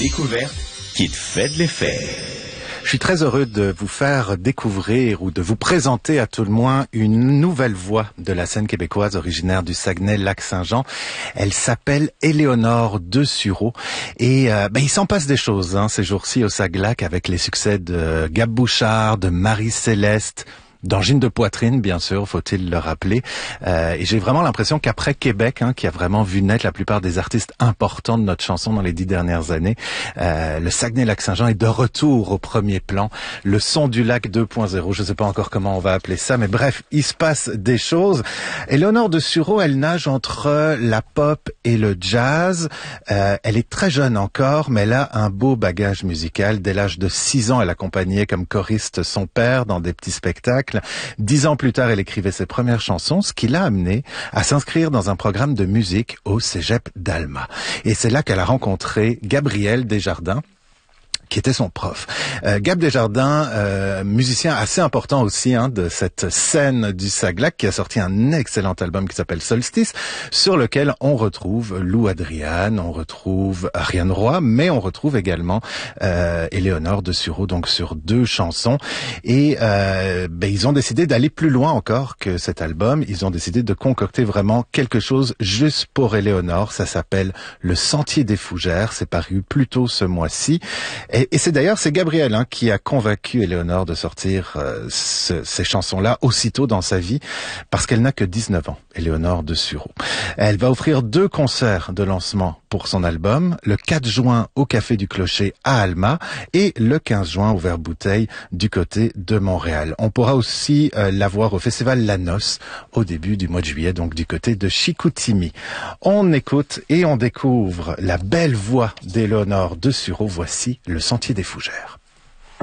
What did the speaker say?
découverte qui te fait de l'effet. Je suis très heureux de vous faire découvrir ou de vous présenter à tout le moins une nouvelle voix de la scène québécoise originaire du Saguenay-Lac-Saint-Jean. Elle s'appelle Éléonore Dessureau et il s'en passe des choses ces jours-ci au Saglac avec les succès de Gab Bouchard, de Marie-Céleste, d'Angine de poitrine, bien sûr, faut-il le rappeler. Et j'ai vraiment l'impression qu'après Québec, qui a vraiment vu naître la plupart des artistes importants de notre chanson dans les 10 dernières années, le Saguenay-Lac-Saint-Jean est de retour au premier plan. Le son du lac 2.0, je ne sais pas encore comment on va appeler ça, mais bref, il se passe des choses. Éléonore Dessureau, elle nage entre la pop et le jazz. Elle est très jeune encore, mais elle a un beau bagage musical. Dès l'âge de 6 ans, elle accompagnait comme choriste son père dans des petits spectacles. 10 ans plus tard, elle écrivait ses premières chansons, ce qui l'a amenée à s'inscrire dans un programme de musique au Cégep d'Alma. Et c'est là qu'elle a rencontré Gabriel Desjardins, qui était son prof. Gab Desjardins, musicien assez important aussi de cette scène du Saglac, qui a sorti un excellent album qui s'appelle Solstice, sur lequel on retrouve Lou Adrian, on retrouve Ariane Roy, mais on retrouve également Éléonore Dessureau, donc sur 2 chansons. Et ils ont décidé d'aller plus loin encore que cet album. Ils ont décidé de concocter vraiment quelque chose juste pour Éléonore. Ça s'appelle Le Sentier des Fougères. C'est paru plus tôt ce mois-ci. Et c'est Gabriel qui a convaincu Éléonore de sortir ces chansons-là aussitôt dans sa vie, parce qu'elle n'a que 19 ans, Éléonore Dessureau. Elle va offrir 2 concerts de lancement pour son album, le 4 juin au Café du Clocher à Alma et le 15 juin au Vert-Bouteille du côté de Montréal. On pourra aussi la voir au Festival La Noce au début du mois de juillet, donc du côté de Chicoutimi. On écoute et on découvre la belle voix d'Éléonore Dessureau. Voici Le Sentier des Fougères.